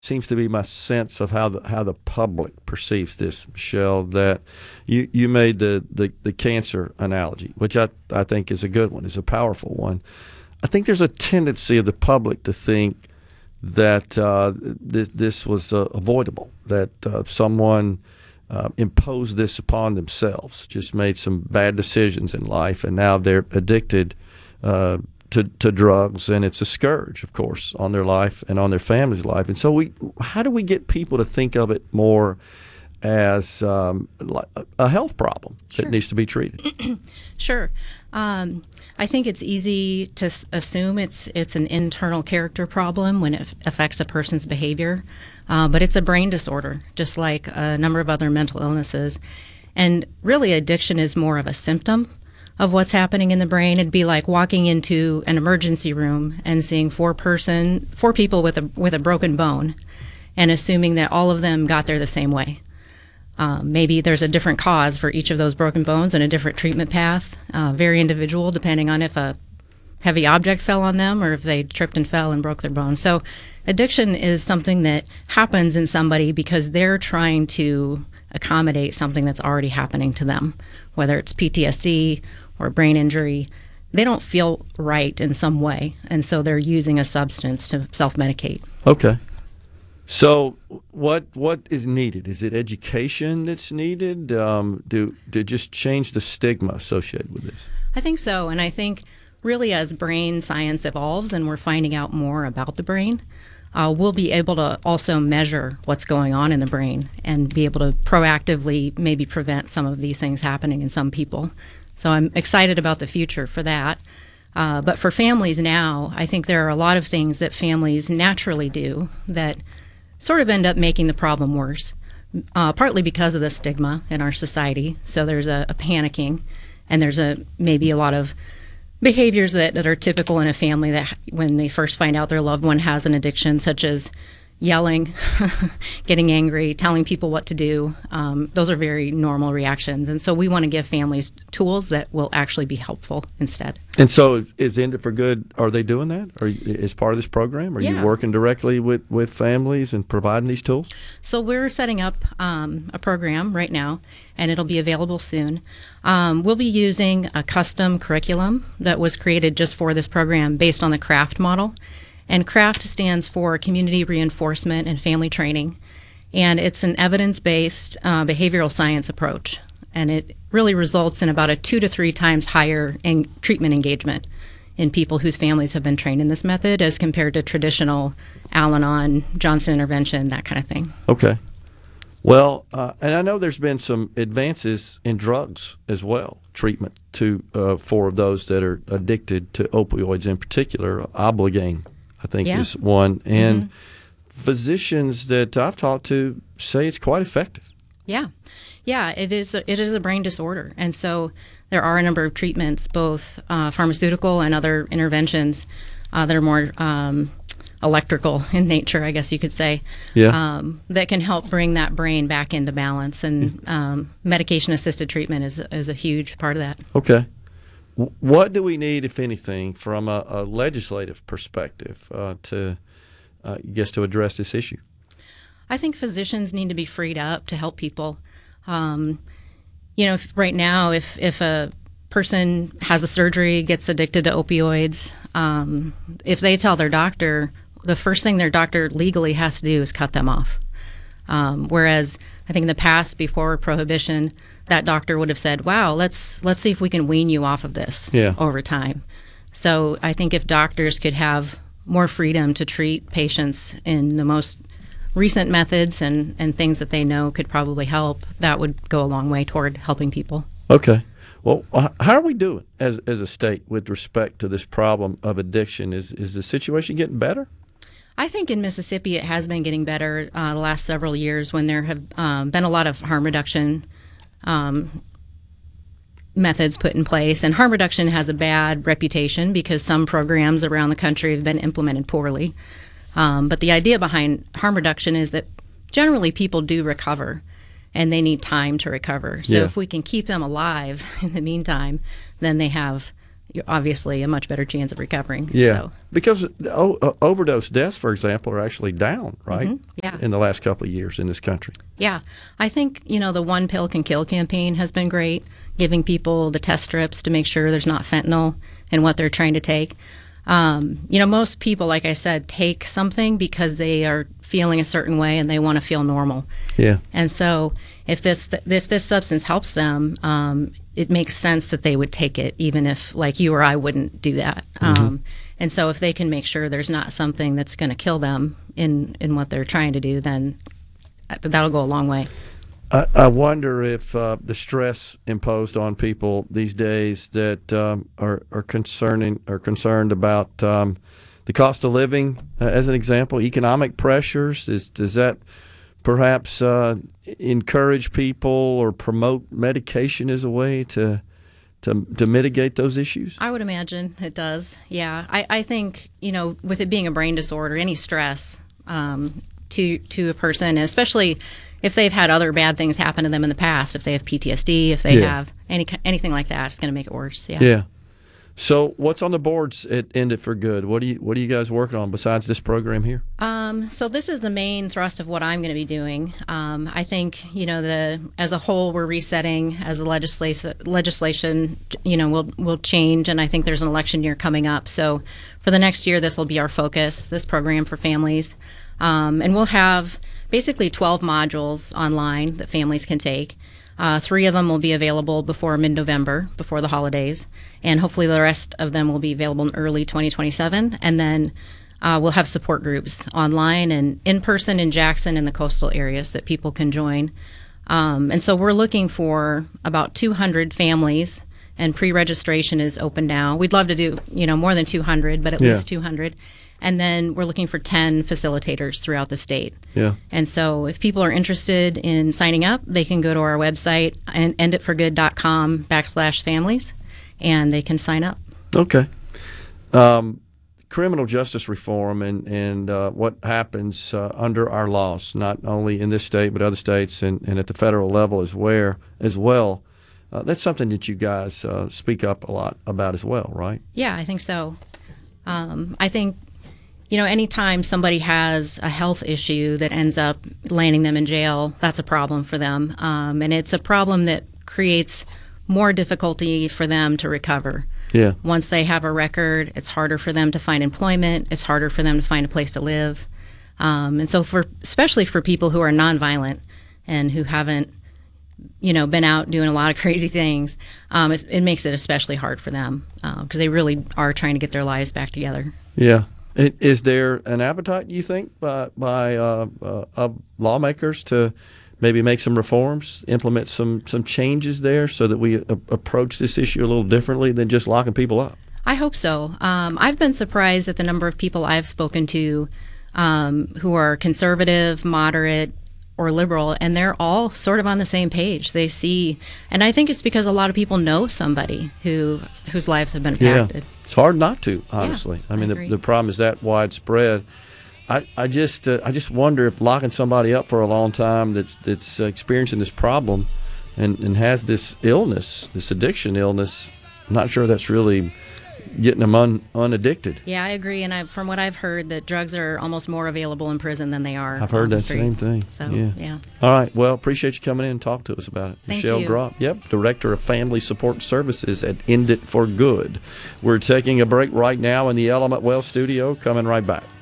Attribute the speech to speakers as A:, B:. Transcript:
A: seems to be my sense of how the public perceives this, Michelle. That you made the cancer analogy, which I think is a good one, is a powerful one. I think there's a tendency of the public to think that this was avoidable, that someone imposed this upon themselves, just made some bad decisions in life, and now they're addicted to drugs, and it's a scourge, of course, on their life and on their family's life. And so, how do we get people to think of it more as like a health problem
B: Sure.
A: that needs to be treated?
B: Sure. I think it's easy to assume it's an internal character problem when it affects a person's behavior, but it's a brain disorder, just like a number of other mental illnesses. And really, addiction is more of a symptom of what's happening in the brain. It'd be like walking into an emergency room and seeing four people with a broken bone, and assuming that all of them got there the same way. Maybe there's a different cause for each of those broken bones and a different treatment path, very individual, depending on if a heavy object fell on them or if they tripped and fell and broke their bones. So addiction is something that happens in somebody because they're trying to accommodate something that's already happening to them, whether it's PTSD or brain injury. They don't feel right in some way, and so they're using a substance to self-medicate.
A: Okay. So what is needed? Is it education that's needed? To just change the stigma associated with this?
B: I think so, and I think really as brain science evolves and we're finding out more about the brain, we'll be able to also measure what's going on in the brain and be able to proactively maybe prevent some of these things happening in some people. So I'm excited about the future for that. But for families now, I think there are a lot of things that families naturally do that sort of end up making the problem worse, partly because of the stigma in our society. So there's a panicking, and there's maybe a lot of behaviors that are typical in a family that when they first find out their loved one has an addiction, such as yelling, getting angry, telling people what to do. Those are very normal reactions. And so we want to give families tools that will actually be helpful instead. And
A: so is End It for Good, are they doing that? Or as part of this program? Are you working directly with families and providing these tools?
B: So we're setting up a program right now, and it'll be available soon. We'll be using a custom curriculum that was created just for this program based on the CRAFT model. And CRAFT stands for Community Reinforcement and Family Training. And it's an evidence-based behavioral science approach. And it really results in about a 2 to 3 times higher treatment engagement in people whose families have been trained in this method as compared to traditional Al-Anon, Johnson intervention, that kind of thing.
A: Okay. Well, and I know there's been some advances in drugs as well, treatment for those that are addicted to opioids in particular. Obligaine, I think, is one. And physicians that I've talked to say it's quite effective.
B: Yeah, it is a brain disorder. And so there are a number of treatments, both pharmaceutical and other interventions that are more electrical in nature, I guess you could say, that can help bring that brain back into balance. And medication-assisted treatment is a huge part of that.
A: Okay. What do we need, if anything, from a legislative perspective to address this issue?
B: I think physicians need to be freed up to help people. Right now, if a person has a surgery, gets addicted to opioids, if they tell their doctor, the first thing their doctor legally has to do is cut them off. Whereas I think in the past, before prohibition, that doctor would have said, wow, let's see if we can wean you off of this over time. So I think if doctors could have more freedom to treat patients in the most recent methods and things that they know could probably help, that would go a long way toward helping people.
A: Okay. Well, how are we doing as a state with respect to this problem of addiction? Is the situation getting better?
B: I think in Mississippi it has been getting better the last several years when there have been a lot of harm reduction methods put in place. And harm reduction has a bad reputation because some programs around the country have been implemented poorly. But the idea behind harm reduction is that generally people do recover and they need time to recover. So if we can keep them alive in the meantime, then they have you're obviously a much better chance of recovering.
A: Yeah,
B: So,
A: because overdose deaths, for example, are actually down, right?
B: yeah.
A: In the last couple of years in this country.
B: yeah. I think, the One Pill Can Kill campaign has been great, giving people the test strips to make sure there's not fentanyl in what they're trying to take. Most people, like I said, take something because they are feeling a certain way and they want to feel normal.
A: Yeah.
B: And so if this substance helps them, it makes sense that they would take it, even if like you or I wouldn't do that. And so if they can make sure there's not something that's going to kill them in what they're trying to do, then that'll go a long way.
A: I wonder if the stress imposed on people these days that are concerned about the cost of living, as an example, economic pressures. Does that perhaps encourage people or promote medication as a way to mitigate those issues?
B: I would imagine it does. Yeah, I think with it being a brain disorder, any stress to a person, especially if they've had other bad things happen to them in the past, if they have PTSD, if they have anything like that, it's going to make it worse. Yeah.
A: Yeah. So what's on the boards at End It for Good? What are you guys working on besides this program here?
B: So this is the main thrust of what I'm going to be doing. I think as a whole we're resetting as the legislation will change, and I think there's an election year coming up. So for the next year, this will be our focus. This program for families, and we'll have basically 12 modules online that families can take. 3 of them will be available before mid-November, before the holidays, and hopefully the rest of them will be available in early 2027. And then we'll have support groups online and in person in Jackson and the coastal areas that people can join. And so we're looking for about 200 families, and pre-registration is open now. We'd love to do more than 200, but at least 200. And then we're looking for 10 facilitators throughout the state.
A: Yeah.
B: And so if people are interested in signing up, they can go to our website, enditforgood.com/families, and they can sign up.
A: Okay. Criminal justice reform and what happens under our laws, not only in this state but other states and at the federal level as well. That's something that you guys speak up a lot about as well, right?
B: Yeah, I think so. I think anytime somebody has a health issue that ends up landing them in jail, that's a problem for them. And it's a problem that creates more difficulty for them to recover.
A: Yeah.
B: Once they have a record, it's harder for them to find employment. It's harder for them to find a place to live. And so especially for people who are nonviolent and who haven't, been out doing a lot of crazy things, it makes it especially hard for them because they really are trying to get their lives back together.
A: Yeah. Is there an appetite, you think, by lawmakers to maybe make some reforms, implement some changes there so that we approach this issue a little differently than just locking people up?
B: I hope so. I've been surprised at the number of people I've spoken to who are conservative, moderate, or liberal, and they're all sort of on the same page. They see, and I think it's because a lot of people know somebody whose lives have been impacted.
A: Yeah. It's hard not to, honestly.
B: Yeah,
A: I mean,
B: agree.
A: the problem is that widespread. I just wonder if locking somebody up for a long time that's experiencing this problem and has this illness, this addiction illness, I'm not sure that's really getting them unaddicted.
B: Yeah, I agree. And from what I've heard, that drugs are almost more available in prison than they are.
A: I've heard
B: on the
A: that same
B: streets.
A: thing.
B: So, yeah.
A: All right. Well, appreciate you coming in and talking to us about it.
B: Thank
A: Michelle
B: you.
A: Gropp, Director of Family Support Services at End It for Good. We're taking a break right now in the Element Well studio. Coming right back.